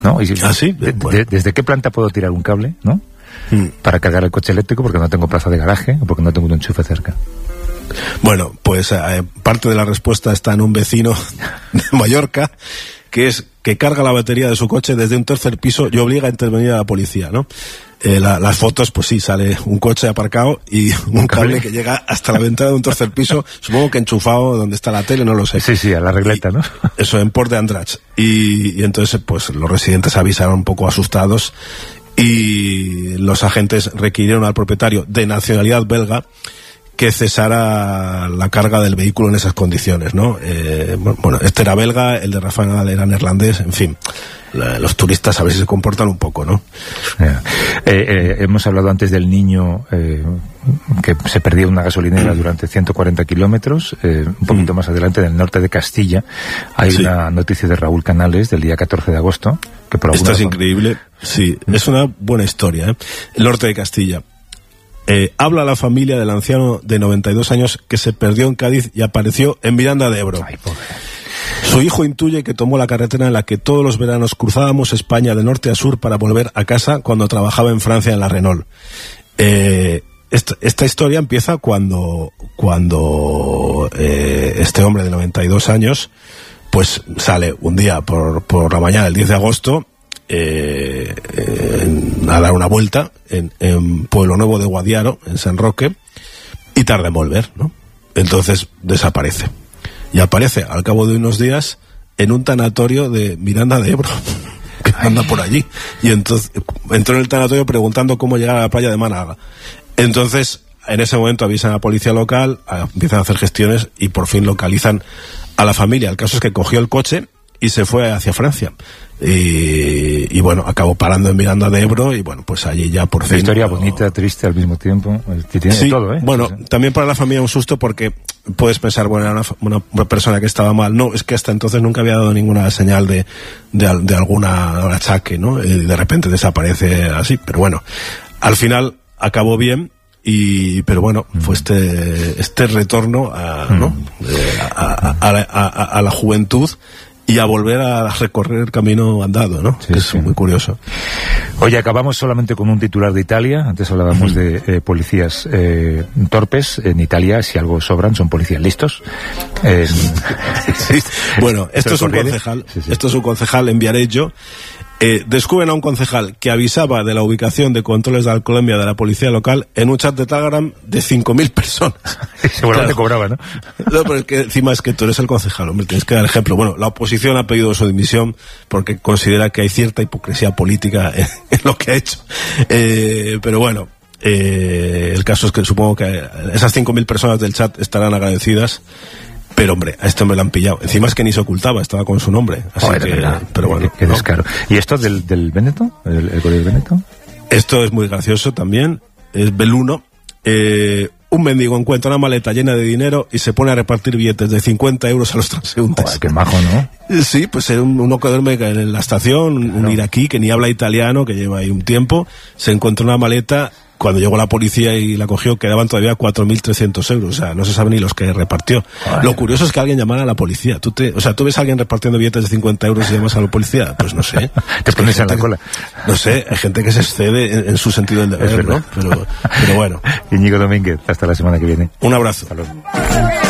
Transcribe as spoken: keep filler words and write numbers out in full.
¿no? Y, ¿Ah, sí? De, Bueno. de, ¿Desde qué planta puedo tirar un cable, no? Mm. Para cargar el coche eléctrico porque no tengo plaza de garaje o porque no tengo un enchufe cerca. Bueno, pues eh, parte de la respuesta está en un vecino de Mallorca, que es que carga la batería de su coche desde un tercer piso y obliga a intervenir a la policía, ¿no? Eh, la, las fotos, pues sí, sale un coche aparcado y un cable que llega hasta la ventana de un tercer piso, supongo que enchufado donde está la tele, no lo sé. Sí, sí, a la regleta, y, ¿no? Eso, en Port de Andratx. Y, y entonces, pues los residentes avisaron un poco asustados y los agentes requirieron al propietario, de nacionalidad belga, que cesara la carga del vehículo en esas condiciones, ¿no? Eh, bueno, este era belga, el de Rafael Nadal era neerlandés, en fin. La, los turistas a ver si se comportan un poco, ¿no? Yeah. Eh, eh, hemos hablado antes del niño eh, que se perdió en una gasolinera durante ciento cuarenta kilómetros. Eh, un poquito mm. más adelante, en el norte de Castilla, hay sí. una noticia de Raúl Canales del día catorce de agosto. Que por Esta es razón... increíble. Sí, es una buena historia, ¿eh? El norte de Castilla. Eh, habla la familia del anciano de noventa y dos años que se perdió en Cádiz y apareció en Miranda de Ebro. Ay, pobre. Su hijo intuye que tomó la carretera en la que todos los veranos cruzábamos España de norte a sur para volver a casa cuando trabajaba en Francia en la Renault. Eh, esta, esta historia empieza cuando, cuando eh, este hombre de noventa y dos años pues sale un día por, por la mañana, el diez de agosto, eh, eh, a dar una vuelta en, en Pueblo Nuevo de Guadiaro, en San Roque, y tarda en volver, ¿no? Entonces desaparece. Y aparece al cabo de unos días en un tanatorio de Miranda de Ebro, que anda por allí. Y entonces entró en el tanatorio preguntando cómo llegar a la playa de Málaga. Entonces, en ese momento avisan a la policía local, a, empiezan a hacer gestiones y por fin localizan a la familia. El caso es que cogió el coche y se fue hacia Francia. Y, y bueno, acabó parando en Miranda de Ebro y bueno, pues allí ya por fin... Una historia bonita, triste al mismo tiempo. Tiene sí, todo, ¿eh? Bueno, también para la familia un susto porque puedes pensar, bueno, era una, una persona que estaba mal. No, es que hasta entonces nunca había dado ninguna señal de, de, de alguna de achaque, ¿no? Y de repente desaparece así. Pero bueno, al final acabó bien. Y pero bueno, mm. fue este este retorno a, mm. ¿no? a, a, a, a, a la juventud y a volver a recorrer el camino andado, ¿no? Sí, es sí. muy curioso. Oye, acabamos solamente con un titular de Italia. Antes hablábamos mm. de eh, policías eh, torpes. En Italia, si algo sobran, son policías listos. Eh, sí. Bueno, esto es un concejal, sí, sí. esto es un concejal en Viareggio. Eh, descubren a un concejal que avisaba de la ubicación de controles de alcoholemia de la policía local en un chat de Telegram de cinco mil personas. Seguramente claro. cobraba, ¿no? No, pero es que encima es que tú eres el concejal, hombre, tienes que dar ejemplo. Bueno, la oposición ha pedido su dimisión porque considera que hay cierta hipocresía política en, en lo que ha hecho. Eh, pero bueno, eh, el caso es que supongo que esas cinco mil personas del chat estarán agradecidas. Pero hombre, a este hombre lo han pillado. Encima es que ni se ocultaba, estaba con su nombre. Así Joder, que, verdad. Pero bueno. Qué, qué descaro. ¿Y esto del, del Véneto? ¿El, el Corriere Véneto? Esto es muy gracioso también. Es Belluno. Eh, un mendigo encuentra una maleta llena de dinero y se pone a repartir billetes de cincuenta euros a los transeúntes. Joder, qué majo, ¿no? Sí, pues era un, uno que duerme en la estación, un, un iraquí que ni habla italiano, que lleva ahí un tiempo, se encontró una maleta. Cuando llegó la policía y la cogió, quedaban todavía cuatro mil trescientos euros. O sea, no se sabe ni los que repartió. Ay, Lo curioso es que alguien llamara a la policía. ¿Tú te, o sea, ¿tú ves a alguien repartiendo billetes de cincuenta euros y llamas a la policía? Pues no sé. Te pones en la cola. No sé, hay gente que se excede en, en su sentido del deber, ¿no? Pero, pero bueno. Íñigo Domínguez, hasta la semana que viene. Un abrazo. Hasta luego.